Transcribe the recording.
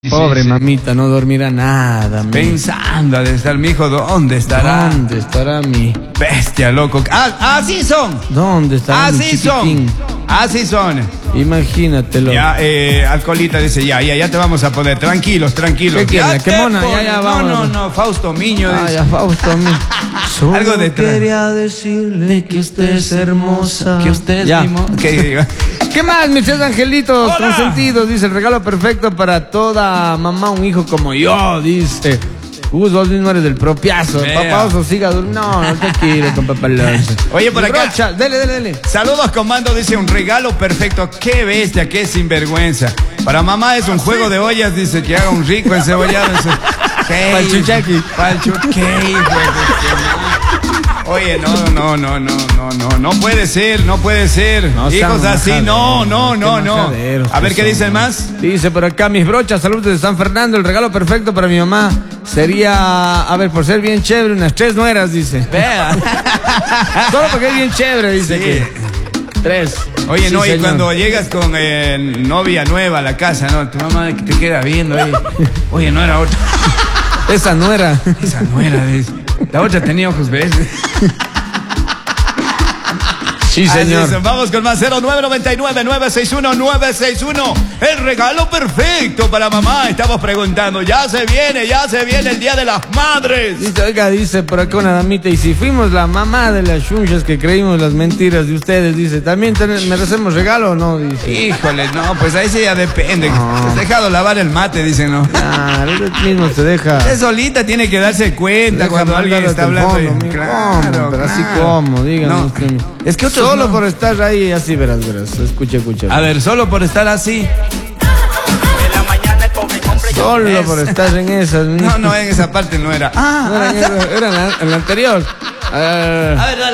Pobre mamita, no dormirá nada. Pensando de estar, mijo, ¿dónde estará? ¿Dónde estará mi bestia, loco? Así son. ¿Dónde estará así mi chiquitín? Así son. Imagínatelo. Ya, Alcolita dice, ya te vamos a poner. Tranquilos. ¿Qué quieres? ¿Qué mona? Ya, vamos. No, Fausto Miño. Ya, Fausto Miño. Solo algo de quería decirle que usted es hermosa. Que usted es ¿Qué más, mis tres angelitos ¡Hola! consentidos? Dice, el regalo perfecto para toda mamá, un hijo como yo, dice. Vos mismo eres del propiazo. Papá Oso siga durmiendo. No te quiero con Papá Alonso. Oye, por acá. Brocha, dele. Saludos, comando. Dice, un regalo perfecto. Qué bestia, qué sinvergüenza. Para mamá es un juego de ollas. Dice que haga un rico encebollado. Para el chuchaqui. Oye, no puede ser. No, hijos así, no. A ver qué dicen más. Dice por acá, mis brochas, saludos de San Fernando. El regalo perfecto para mi mamá sería, a ver, por ser bien chévere, unas 3 nueras, dice. Vea. Solo porque es bien chévere, dice Sí. que 3. Oye, Sí, no, señor. y cuando llegas con novia nueva a la casa, ¿no? Tu mamá que te queda viendo ahí. Oye, no era otra. Esa no era. Esa no era, dice. La otra tenía ojos verdes. Sí, señor. Así es, vamos con más 0999-961-961. El regalo perfecto para mamá. Estamos preguntando, ya se viene el Día de las Madres. Dice por acá una damita, y si fuimos la mamá de las chunchas que creímos las mentiras de ustedes, dice, ¿también merecemos regalo o no? Dice. Híjole, no, pues ahí sí ya depende. No. Te has dejado lavar el mate, dicen, ¿no? Él mismo se deja. Usted solita tiene que darse cuenta cuando alguien está hablando. Pero así como, díganme No, usted. es que otros solo no. por estar ahí, así verás. Escucha. A ver, solo por estar así. Solo por estar en esas. No, en esa parte no era. No era en la anterior. A ver, dale.